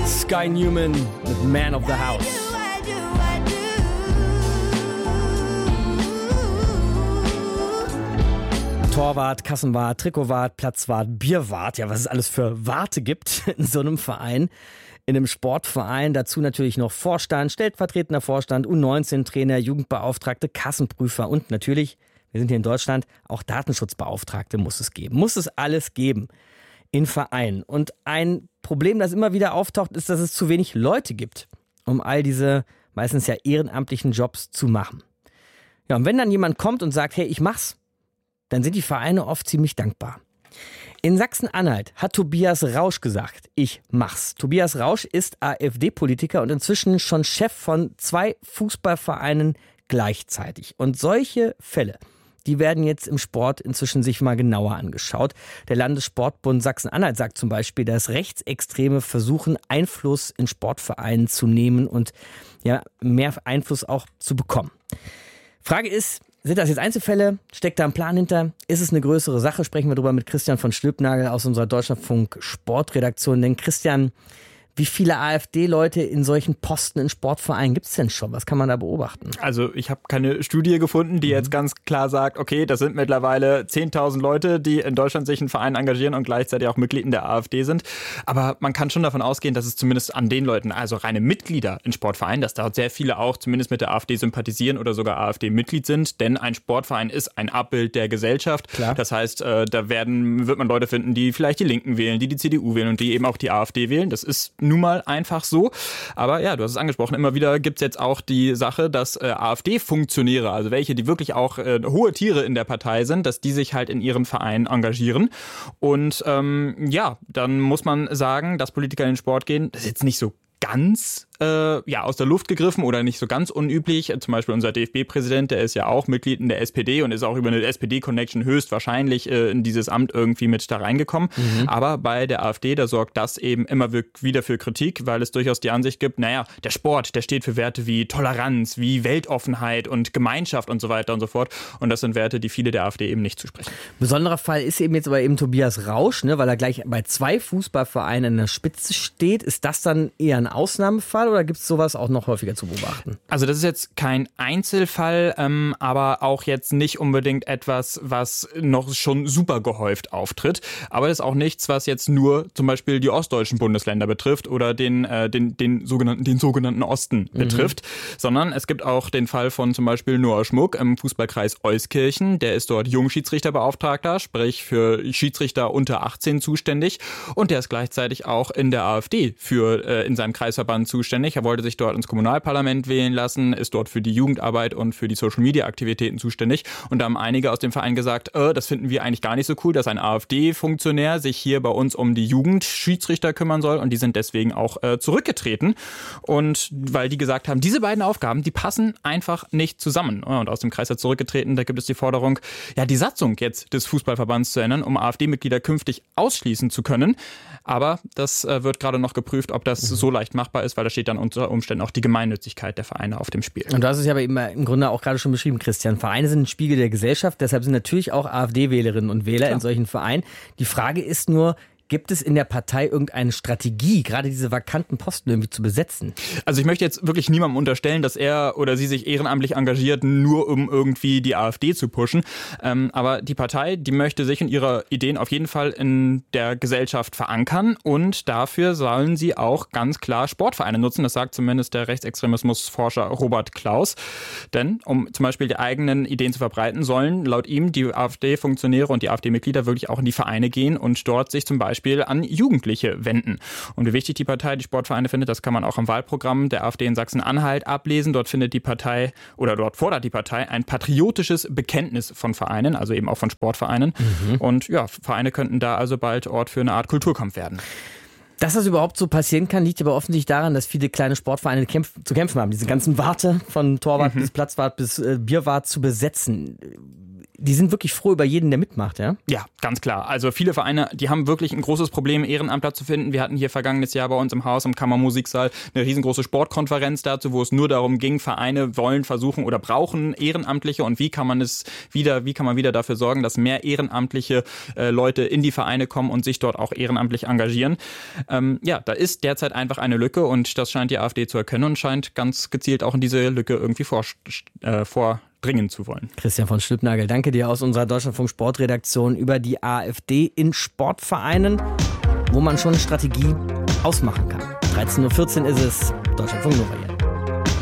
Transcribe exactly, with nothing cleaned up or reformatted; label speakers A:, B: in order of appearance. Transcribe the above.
A: Sky Newman mit Man of the House. Torwart, Kassenwart, Trikotwart, Platzwart, Bierwart. Ja, was es alles für Warte gibt in so einem Verein, in einem Sportverein. Dazu natürlich noch Vorstand, stellvertretender Vorstand, U neunzehn Trainer, Jugendbeauftragte, Kassenprüfer und natürlich, wir sind hier in Deutschland, auch Datenschutzbeauftragte muss es geben. Muss es alles geben in Vereinen. Und ein Problem, das immer wieder auftaucht, ist, dass es zu wenig Leute gibt, um all diese meistens ja ehrenamtlichen Jobs zu machen. Ja, und wenn dann jemand kommt und sagt, hey, ich mach's, dann sind die Vereine oft ziemlich dankbar. In Sachsen-Anhalt hat Tobias Rausch gesagt, ich mach's. Tobias Rausch ist AfD-Politiker und inzwischen schon Chef von zwei Fußballvereinen gleichzeitig. Und solche Fälle, die werden jetzt im Sport inzwischen sich mal genauer angeschaut. Der Landessportbund Sachsen-Anhalt sagt zum Beispiel, dass Rechtsextreme versuchen, Einfluss in Sportvereinen zu nehmen und ja, mehr Einfluss auch zu bekommen. Frage ist, sind das jetzt Einzelfälle? Steckt da ein Plan hinter? Ist es eine größere Sache? Sprechen wir darüber mit Christian von Stülpnagel aus unserer Deutschlandfunk Sportredaktion. Denn Christian, wie viele AfD-Leute in solchen Posten in Sportvereinen gibt es denn schon? Was kann man da beobachten?
B: Also ich habe keine Studie gefunden, die jetzt ganz klar sagt, okay, das sind mittlerweile zehntausend Leute, die in Deutschland sich in Vereinen engagieren und gleichzeitig auch Mitglied in der AfD sind. Aber man kann schon davon ausgehen, dass es zumindest an den Leuten, also reine Mitglieder in Sportvereinen, dass dort sehr viele auch zumindest mit der AfD sympathisieren oder sogar AfD-Mitglied sind. Denn ein Sportverein ist ein Abbild der Gesellschaft. Klar. Das heißt, da werden, wird man Leute finden, die vielleicht die Linken wählen, die die C D U wählen und die eben auch die AfD wählen. Das ist nun mal einfach so. Aber ja, du hast es angesprochen, immer wieder gibt es jetzt auch die Sache, dass äh, AfD-Funktionäre, also welche, die wirklich auch äh, hohe Tiere in der Partei sind, dass die sich halt in ihren Vereinen engagieren. Und ähm, ja, dann muss man sagen, dass Politiker in den Sport gehen, das ist jetzt nicht so ganz äh, ja, aus der Luft gegriffen oder nicht so ganz unüblich. Zum Beispiel unser D F B-Präsident, der ist ja auch Mitglied in der S P D und ist auch über eine S P D-Connection höchstwahrscheinlich äh, in dieses Amt irgendwie mit da reingekommen. Mhm. Aber bei der AfD, da sorgt das eben immer wieder für Kritik, weil es durchaus die Ansicht gibt, naja, der Sport, der steht für Werte wie Toleranz, wie Weltoffenheit und Gemeinschaft und so weiter und so fort. Und das sind Werte, die viele der AfD eben nicht zusprechen.
A: Besonderer Fall ist eben jetzt aber eben Tobias Rausch, ne, weil er gleich bei zwei Fußballvereinen an der Spitze steht. Ist das dann eher ein Ausnahmefall oder gibt es sowas auch noch häufiger zu beobachten?
B: Also das ist jetzt kein Einzelfall, ähm, aber auch jetzt nicht unbedingt etwas, was noch schon super gehäuft auftritt. Aber das ist auch nichts, was jetzt nur zum Beispiel die ostdeutschen Bundesländer betrifft oder den, äh, den, den, sogenannten, den sogenannten Osten mhm. betrifft, sondern es gibt auch den Fall von zum Beispiel Noah Schmuck im Fußballkreis Euskirchen. Der ist dort Jungschiedsrichterbeauftragter, sprich für Schiedsrichter unter achtzehn zuständig und der ist gleichzeitig auch in der AfD für äh, in seinem Kreisverband zuständig. Er wollte sich dort ins Kommunalparlament wählen lassen, ist dort für die Jugendarbeit und für die Social-Media-Aktivitäten zuständig. Und da haben einige aus dem Verein gesagt, äh, das finden wir eigentlich gar nicht so cool, dass ein AfD-Funktionär sich hier bei uns um die Jugendschiedsrichter kümmern soll. Und die sind deswegen auch äh, zurückgetreten. Und weil die gesagt haben, diese beiden Aufgaben, die passen einfach nicht zusammen. Und aus dem Kreis hat zurückgetreten, da gibt es die Forderung, ja, die Satzung jetzt des Fußballverbands zu ändern, um AfD-Mitglieder künftig ausschließen zu können. Aber das äh, wird gerade noch geprüft, ob das mhm. so leicht machbar ist, weil da steht dann unter Umständen auch die Gemeinnützigkeit der Vereine auf dem Spiel.
A: Und du hast es ja aber eben im Grunde auch gerade schon beschrieben, Christian. Vereine sind ein Spiegel der Gesellschaft, deshalb sind natürlich auch AfD-Wählerinnen und Wähler Klar. in solchen Vereinen. Die Frage ist nur, gibt es in der Partei irgendeine Strategie, gerade diese vakanten Posten irgendwie zu besetzen?
B: Also ich möchte jetzt wirklich niemandem unterstellen, dass er oder sie sich ehrenamtlich engagiert, nur um irgendwie die AfD zu pushen. Ähm, aber die Partei, die möchte sich und ihre Ideen auf jeden Fall in der Gesellschaft verankern und dafür sollen sie auch ganz klar Sportvereine nutzen. Das sagt zumindest der Rechtsextremismusforscher Robert Klaus. Denn um zum Beispiel die eigenen Ideen zu verbreiten, sollen laut ihm die AfD-Funktionäre und die AfD-Mitglieder wirklich auch in die Vereine gehen und dort sich zum Beispiel an Jugendliche wenden. Und wie wichtig die Partei die Sportvereine findet, das kann man auch im Wahlprogramm der AfD in Sachsen-Anhalt ablesen. Dort findet die Partei oder dort fordert die Partei ein patriotisches Bekenntnis von Vereinen, also eben auch von Sportvereinen. Mhm. Und ja, Vereine könnten da also bald Ort für eine Art Kulturkampf werden.
A: Dass das überhaupt so passieren kann, liegt aber offensichtlich daran, dass viele kleine Sportvereine kämpf- zu kämpfen haben, diese ganzen Warte von Torwart mhm. bis Platzwart bis äh, Bierwart zu besetzen. die sind wirklich froh über jeden, der mitmacht, ja?
B: Ja, ganz klar. Also viele Vereine, die haben wirklich ein großes Problem, Ehrenamtler zu finden. Wir hatten hier vergangenes Jahr bei uns im Haus, im Kammermusiksaal, eine riesengroße Sportkonferenz dazu, wo es nur darum ging, Vereine wollen, versuchen oder brauchen Ehrenamtliche und wie kann man es wieder, wie kann man wieder dafür sorgen, dass mehr ehrenamtliche äh, Leute in die Vereine kommen und sich dort auch ehrenamtlich engagieren. Ähm, ja, da ist derzeit einfach eine Lücke und das scheint die AfD zu erkennen und scheint ganz gezielt auch in diese Lücke irgendwie vor, äh, vor dringen zu wollen.
A: Christian von Stülpnagel, danke dir aus unserer Deutschlandfunk Sportredaktion über die AfD in Sportvereinen, wo man schon eine Strategie ausmachen kann. dreizehn Uhr vierzehn ist es, Deutschlandfunk Nova jetzt.